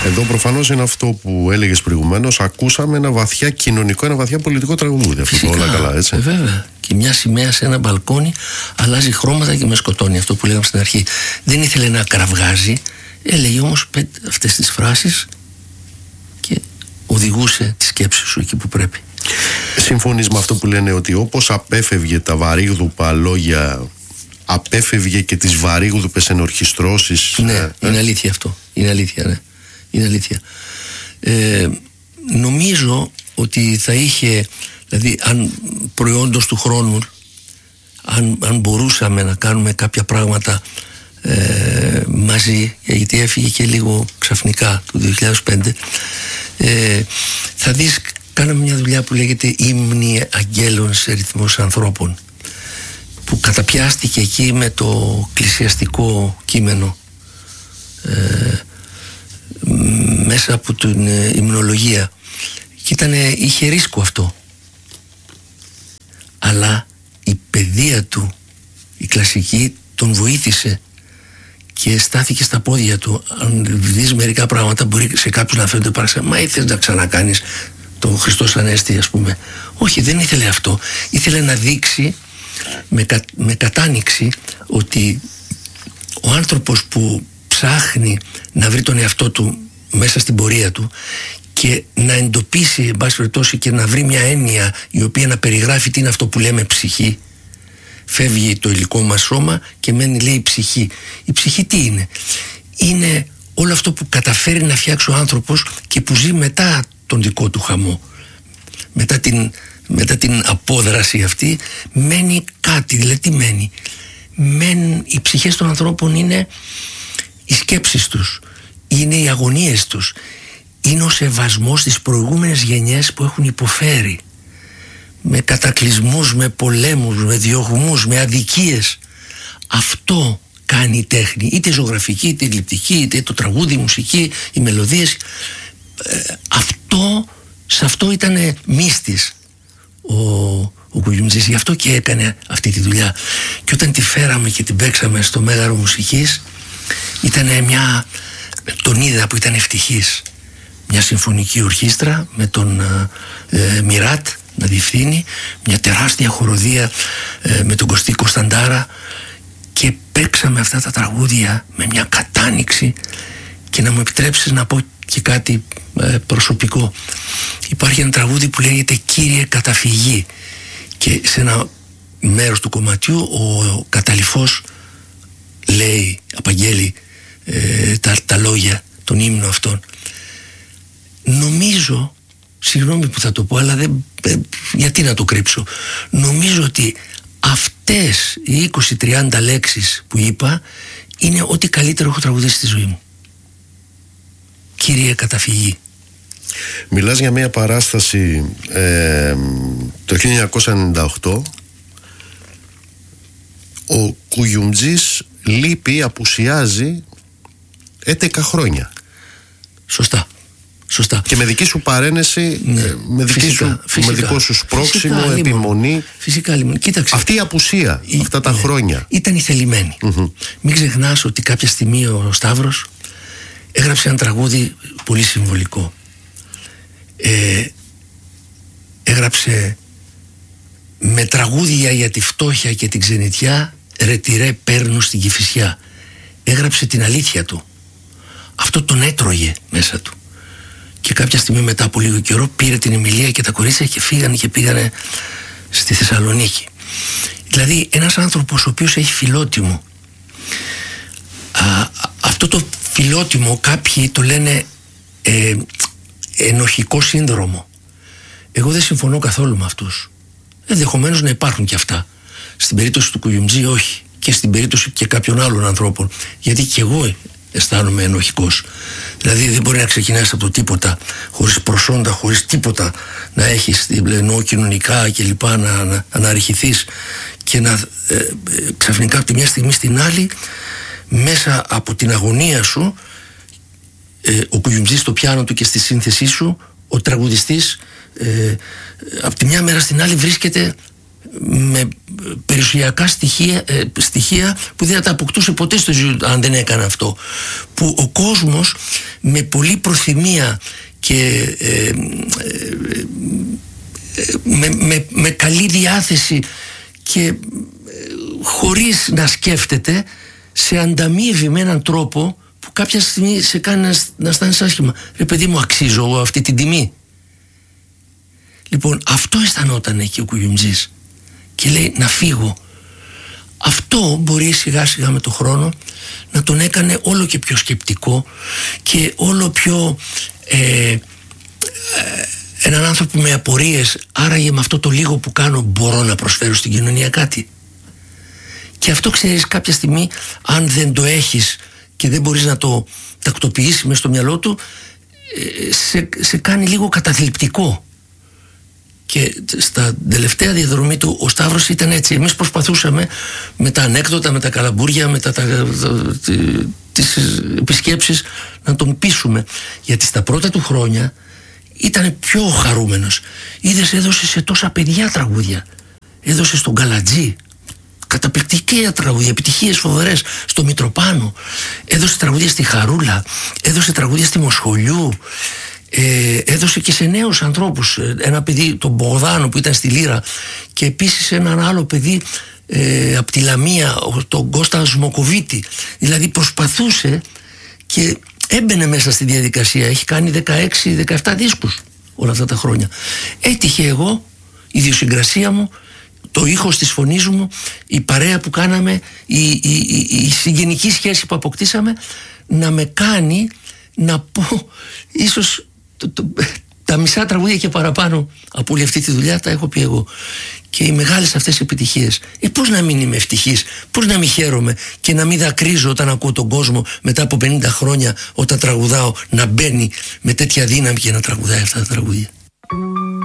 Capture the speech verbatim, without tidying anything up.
Εδώ προφανώς είναι αυτό που έλεγες προηγουμένως. Ακούσαμε ένα βαθιά κοινωνικό, ένα βαθιά πολιτικό τραγούδι. Αυτό όλα καλά, έτσι. Ε, βέβαια. Και μια σημαία σε ένα μπαλκόνι αλλάζει χρώματα και με σκοτώνει. Αυτό που λέγαμε στην αρχή. Δεν ήθελε να κραυγάζει. Έλεγε όμως αυτές τις φράσεις και οδηγούσε τη σκέψη σου εκεί που πρέπει. Συμφωνείς με αυτό που λένε ότι όπως απέφευγε τα βαρύγδουπα λόγια, απέφευγε και τις βαρύγδουπες ενορχιστρώσεις? Ναι, ε, είναι ε? αλήθεια αυτό. Είναι αλήθεια, ναι. Είναι αλήθεια. Ε, νομίζω ότι θα είχε, δηλαδή αν προϊόντος του χρόνου, αν, αν μπορούσαμε να κάνουμε κάποια πράγματα ε, μαζί, γιατί έφυγε και λίγο ξαφνικά το δύο χιλιάδες πέντε, ε, θα δεις, κάναμε μια δουλειά που λέγεται «Ύμνη αγγέλων σε ρυθμούς ανθρώπων», που καταπιάστηκε εκεί με το εκκλησιαστικό κείμενο, ε, μέσα από την ε, υμνολογία, και ήτανε, είχε ρίσκο αυτό, αλλά η παιδεία του, η κλασική, τον βοήθησε και στάθηκε στα πόδια του. Αν δεις μερικά πράγματα, μπορεί σε κάποιους να φαίνονται παράξενα, μα ήθελες να ξανακάνεις το Χριστός Ανέστη, ας πούμε. Όχι, δεν ήθελε αυτό. Ήθελε να δείξει με, κα, με κατάνοιξη ότι ο άνθρωπος που ψάχνει να βρει τον εαυτό του μέσα στην πορεία του και να εντοπίσει, εν πάση περιπτώσει, και να βρει μια έννοια η οποία να περιγράφει τι είναι αυτό που λέμε ψυχή. Φεύγει το υλικό μας σώμα και μένει, λέει, ψυχή. Η ψυχή τι είναι? Είναι όλο αυτό που καταφέρει να φτιάξει ο άνθρωπος και που ζει μετά τον δικό του χαμό. Μετά την, μετά την απόδραση αυτή μένει κάτι. Δηλαδή τι μένει? Μεν, οι ψυχές των ανθρώπων είναι οι σκέψεις τους, είναι οι αγωνίες τους, είναι ο σεβασμός στις προηγούμενες γενιές που έχουν υποφέρει με κατακλυσμούς, με πολέμους, με διωγμούς, με αδικίες. Αυτό κάνει η τέχνη, είτε η ζωγραφική, είτε η ληπτική, είτε το τραγούδι, η μουσική, οι μελωδίες. ε, αυτό, σε αυτό ήταν μύστης ο, ο Κουγιουμτζής, γι' αυτό και έκανε αυτή τη δουλειά. Και όταν τη φέραμε και την παίξαμε στο Μέγαρο Μουσικής, ήταν μια, τον είδα που ήταν ευτυχής, μια συμφωνική ορχήστρα με τον ε, Μιράτ να διευθύνει, μια τεράστια χοροδία ε, με τον Κωστή Κωνσταντάρα, και παίξαμε αυτά τα τραγούδια με μια κατάνοιξη. Και να μου επιτρέψεις να πω και κάτι ε, προσωπικό. Υπάρχει ένα τραγούδι που λέγεται «Κύριε Καταφυγή», και σε ένα μέρος του κομματιού ο, ο Καταλυφός λέει, απαγγέλει ε, τα, τα λόγια, τον ύμνο αυτόν. Νομίζω, συγγνώμη που θα το πω, αλλά δεν, ε, γιατί να το κρύψω, νομίζω ότι αυτές οι είκοσι τριάντα λέξεις που είπα είναι ό,τι καλύτερο έχω τραγουδήσει στη ζωή μου. Κύριε Καταφυγή. Μιλάς για μια παράσταση ε, το χίλια εννιακόσια ενενήντα οκτώ. Ο Κουγιουμτζής λείπει, απουσιάζει έντεκα χρόνια. Σωστά. Σωστά. Και με δική σου παρένεση, ναι, με, δική φυσικά, σου, φυσικά. με δικό σου σπρώξιμο, φυσικά, επιμονή. Φυσικά, λοιπόν. Κοίταξε. Αυτή η απουσία, η, αυτά τα ναι, χρόνια. Ήταν η θελημένη. Mm-hmm. Μην ξεχνάς ότι κάποια στιγμή ο Σταύρος έγραψε ένα τραγούδι πολύ συμβολικό. Ε, έγραψε «Με τραγούδια για τη φτώχεια και την ξενιτιά, ρετυρέ παίρνω στην Κηφισιά». Έγραψε την αλήθεια του. Αυτό τον έτρωγε μέσα του. Και κάποια στιγμή μετά από λίγο καιρό πήρε την Εμιλία και τα κορίτσια και φύγανε και πήγανε στη Θεσσαλονίκη. Δηλαδή ένας άνθρωπος ο οποίος έχει φιλότιμο. Α, αυτό το φιλότιμο κάποιοι το λένε ε, ενοχικό σύνδρομο. Εγώ δεν συμφωνώ καθόλου με αυτούς. Ενδεχομένως να υπάρχουν και αυτά. Στην περίπτωση του Κουγιουμτζή όχι. Και στην περίπτωση και κάποιων άλλων ανθρώπων. Γιατί και εγώ αισθάνομαι ενοχικός. Δηλαδή δεν μπορεί να ξεκινάς από το τίποτα, χωρίς προσόντα, χωρίς τίποτα να έχεις, εννοώ κοινωνικά και λοιπά, να, να αναρριχηθείς και να ε, ε, ξαφνικά από τη μια στιγμή στην άλλη, μέσα από την αγωνία σου, ε, ο Κουγιουμτζής στο πιάνο του και στη σύνθεσή σου, ο τραγουδιστής ε, από τη μια μέρα στην άλλη βρίσκεται με περιουσιακά στοιχεία, ε, στοιχεία που δεν θα τα αποκτούσε ποτέ στο ζωή του αν δεν έκανε αυτό, που ο κόσμος με πολλή προθυμία και ε, ε, ε, με, με, με καλή διάθεση και ε, χωρίς να σκέφτεται, σε ανταμείβει με έναν τρόπο που κάποια στιγμή σε κάνει να, να αισθάνεσαι άσχημα. Ρε παιδί μου, αξίζω εγώ αυτή την τιμή? Λοιπόν, αυτό αισθανόταν εκεί ο Κουγιουντζής και λέει να φύγω. Αυτό μπορεί σιγά σιγά με το χρόνο να τον έκανε όλο και πιο σκεπτικό και όλο πιο ε, ε, έναν άνθρωπο με απορίες. Άραγε με αυτό το λίγο που κάνω μπορώ να προσφέρω στην κοινωνία κάτι? Και αυτό, ξέρεις, κάποια στιγμή αν δεν το έχεις και δεν μπορείς να το τακτοποιήσεις μες στο μυαλό του, σε, σε κάνει λίγο καταθλιπτικό. Και στα τελευταία διαδρομή του ο Σταύρος ήταν έτσι. Εμείς προσπαθούσαμε με τα ανέκδοτα, με τα καλαμπούρια, με τα, τα, τα, τις επισκέψεις να τον πείσουμε. Γιατί στα πρώτα του χρόνια ήταν πιο χαρούμενος. Είδες, έδωσε σε τόσα παιδιά τραγούδια. Έδωσε στον Καλατζή καταπληκτική τραγούδια, επιτυχίες φοβερές, στο Μητροπάνο. Έδωσε τραγούδια στη Χαρούλα, έδωσε τραγούδια στη Μοσχολιού. Ε, έδωσε και σε νέους ανθρώπους, ένα παιδί, τον Μπογδάνο που ήταν στη Λύρα, και επίσης έναν άλλο παιδί ε, από τη Λαμία, τον Κώστα Σμοκοβίτη. Δηλαδή προσπαθούσε και έμπαινε μέσα στη διαδικασία. Έχει κάνει δεκαέξι δεκαεπτά δίσκους όλα αυτά τα χρόνια. Έτυχε εγώ, η ιδιοσυγκρασία μου, το ήχος της φωνής μου, η παρέα που κάναμε, η, η, η, η συγγενική σχέση που αποκτήσαμε, να με κάνει να πω ίσως το, το, τα μισά τραγούδια και παραπάνω από όλη αυτή τη δουλειά τα έχω πει εγώ. Και οι μεγάλες αυτές επιτυχίες. Ε, πώς να μην είμαι ευτυχής, πώς να μην χαίρομαι και να μην δακρύζω όταν ακούω τον κόσμο μετά από πενήντα χρόνια, όταν τραγουδάω, να μπαίνει με τέτοια δύναμη και να τραγουδάει αυτά τα τραγούδια.